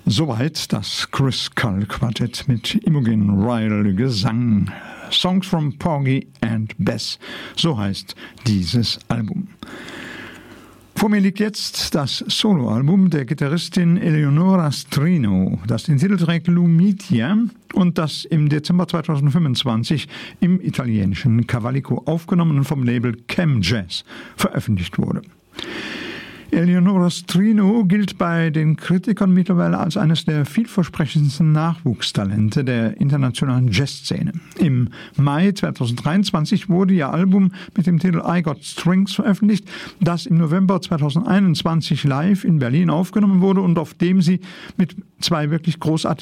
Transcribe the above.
Soweit das Chris Cull Quartett mit Imogen Ryle Gesang. Songs from Porgy and Bess, so heißt dieses Album. Vor mir liegt jetzt das Soloalbum der Gitarristin Eleonora Strino, das den Titel trägt Lumitia und das im Dezember 2025 im italienischen Cavallico aufgenommen und vom Label Chem Jazz veröffentlicht wurde. Eleonora Strino gilt bei den Kritikern mittlerweile als eines der vielversprechendsten Nachwuchstalente der internationalen Jazzszene. Im Mai 2023 wurde ihr Album mit dem Titel I Got Strings veröffentlicht, das im November 2021 live in Berlin aufgenommen wurde und auf dem sie mit zwei wirklich großartigen